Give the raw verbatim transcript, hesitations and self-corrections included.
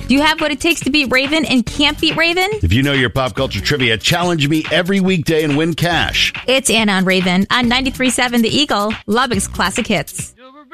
Do you have what it takes to beat Raven and can't beat Raven? If you know your pop culture trivia, challenge me every weekday and win cash. It's Anna on Raven on ninety-three point seven The Eagle, Lubbock's Classic Hits.